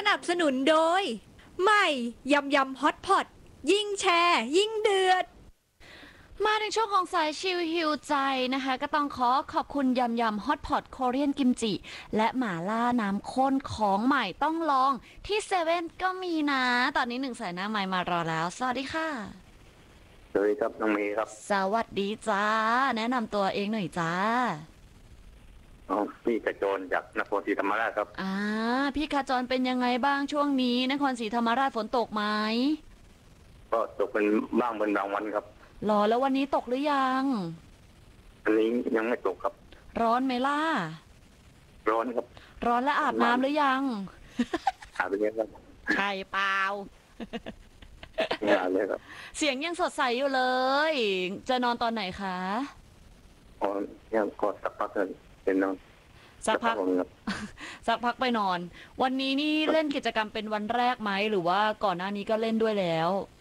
นับสนุนโดยใหม่ยำยำฮอตพอตยิ่งแชร์ยิ่งเดือดมาในช่วงของสายชิลฮิวใจนะคะก็ต้องขอบคุณยำยำฮอตพอตโคเรียนกิมจิและหม่าล่าน้ำข้นของใหม่ต้องลองที่เซเว่นก็มีนะตอนนี้1 สายหน้าใหม่มารอแล้วสวัสดีค่ะสวัสดีครับน้องเมย์ครับสวัสดีจ้าแนะนำตัวเองหน่อยจ้าพี่กระโจนจากนครศรีธรรมราชครับพี่ขจรเป็นยังไงบ้างช่วงนี้นครศรีธรรมราชฝนตกไหมก็ตกเป็นบ้างเป็นบางวันครับรอแล้ววันนี้ตกหรือยังอันนี้ยังไม่ตกครับร้อนไหมล่ะร้อนครับร้อนแล้วอาบน้ำหรือยังอาบไปเยอะครับใช่เปล่าไม่อาบเลยครับเสียงยังสดใสอยู่เลยจะนอนตอนไหนคะยังกอดสักพักเลยเป็นนอนสักพักไปนอนวันนี้นี่เล่นกิจกรรมเป็นวันแรกไหมหรือว่าก่อนหน้านี้ก็เล่นด้วยแล้ว